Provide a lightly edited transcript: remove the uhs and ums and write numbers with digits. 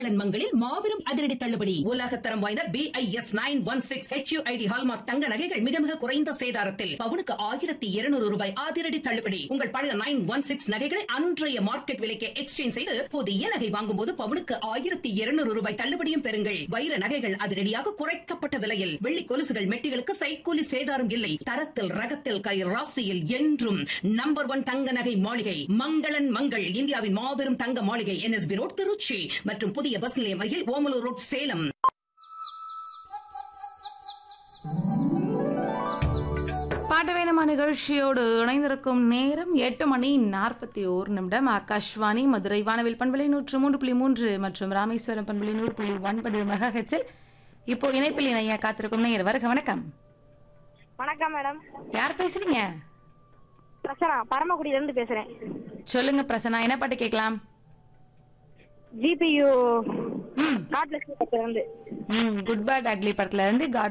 மங்களில் மாபெரும் அதிரடி தள்ளுபடி உலகத்தரம் வாய்ந்த BIS 916 HUID ஹால்மார்க் தங்க நகைகள் மிக மிக குறைந்த சேதாரத்தில் பவுனுக்கு 1200 ரூபாய் அதிரடி தள்ளுபடி. உங்கள் பழைய 916 நகைகளை அன்றைய மார்க்கெட் விலைக்கு எக்ஸ்சேஞ்ச் செய்து புதிய நகை வாங்கும் போது பவுனுக்கு 1200 ரூபாய் தள்ளுபடியும் பெறுங்கள். வைர நகைகள் அதிரடியாக குறைக்கப்பட்ட விலையில், வெள்ளி கொலுசுகள் மெட்டிகளுக்கு சைக்கூலி சேதாரம் இல்லை. தரத்தில் ரகத்தில் கை ராசியில் என்றும் நம்பர் 1 தங்க நகை மாளிகை மங்களன் மங்கள். இந்தியாவின் மாபெரும் தங்க மாளிகை NSB ரோட் திருச்சி மற்றும் புதிய பஸ் நிலையம் அருகில் ஓமலூர் ரோட் சேலம். பாட்டு வேணுமா நிகழ்ச்சியோடு இணைந்திருக்கும் நேரம் 8:41. ஆகாஷ்வாணி மதுரை வானவில் பண்பலை 103.3 மற்றும் ராமேஸ்வரம் பண்பலை 100.9 மெகாஹெர்ட்ஸில் இப்போ இணைப்பில் இணைய காத்திருக்கும் நேயர் வருக. வணக்கம். வணக்கம் மேடம். யார் பேசுறீங்க? பிரசனா, பரமக்குடியில இருந்து பேசுறேன். சொல்லுங்க பிரசனா, என்ன பாட்டு கேட்கலாம்? GPU காட் பிளஸ் இருந்து குட் பேட் அக்லி படத்துல இருந்து